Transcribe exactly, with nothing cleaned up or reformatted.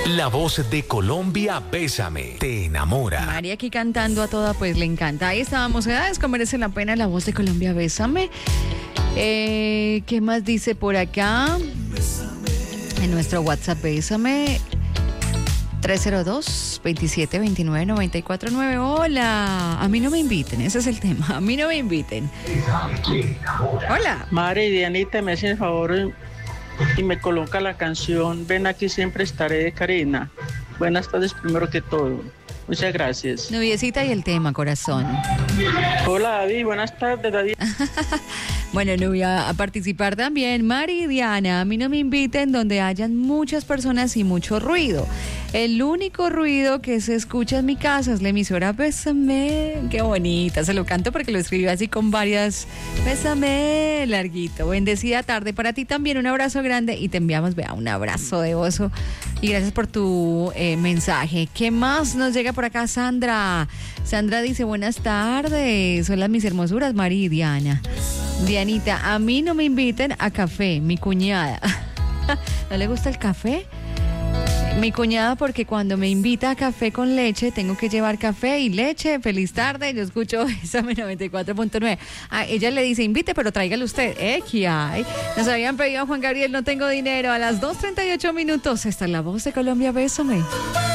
La voz de Colombia, Bésame, te enamora. María aquí cantando a toda, pues le encanta. Ahí estábamos, edades que merece la pena, la voz de Colombia, Bésame. Eh, ¿Qué más dice por acá? En nuestro WhatsApp, Bésame. tres cero dos, veintisiete veintinueve, noventa y cuatro nueve. Hola, a mí no me inviten, ese es el tema, a mí no me inviten. Hola. Mari y Dianita, me hacen el favor y me coloca la canción Ven aquí siempre estaré de Karina. Buenas tardes primero que todo. Muchas gracias. Noviecita y el tema, corazón. Hola David, buenas tardes David. Bueno, Nubia, a participar también. Mari y Diana, a mí no me inviten donde hayan muchas personas y mucho ruido. El único ruido que se escucha en mi casa es la emisora Bésame. Qué bonita, se lo canto porque lo escribió así con varias. Bésame, larguito. Bendecida tarde para ti también, un abrazo grande y te enviamos, vea, un abrazo de oso. Y gracias por tu eh, mensaje. ¿Qué más nos llega por acá, Sandra? Sandra dice, buenas tardes. Hola, mis hermosuras, Mari y Diana. Dianita, a mí no me inviten a café, mi cuñada. ¿No le gusta el café? Mi cuñada, porque cuando me invita a café con leche, tengo que llevar café y leche. Feliz tarde, yo escucho Bésame noventa y cuatro punto nueve. A ella le dice, invite, pero tráigalo usted. Eh, ¿qué hay? Nos habían pedido a Juan Gabriel, no tengo dinero. A las dos treinta y ocho minutos, está la voz de Colombia, Bésame.